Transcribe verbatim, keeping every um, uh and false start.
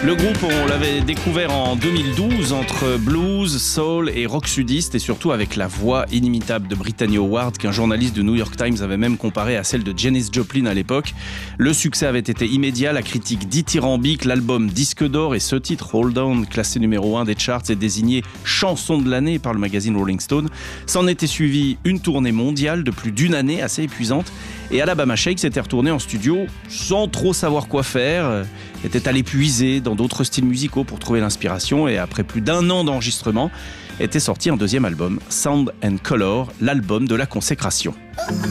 Le groupe, on l'avait découvert en deux mille douze entre blues, soul et rock sudiste, et surtout avec la voix inimitable de Brittany Howard qu'un journaliste du New York Times avait même comparé à celle de Janis Joplin à l'époque. Le succès avait été immédiat, la critique dithyrambique, l'album disque d'or et ce titre, Hold On, classé numéro un des charts et désigné chanson de l'année par le magazine Rolling Stone. S'en était suivi une tournée mondiale de plus d'une année assez épuisante, et Alabama Shake s'était retourné en studio sans trop savoir quoi faire, était allé puiser dans d'autres styles musicaux pour trouver l'inspiration, et après plus d'un an d'enregistrement, était sorti un deuxième album, Sound and Color, l'album de la consécration.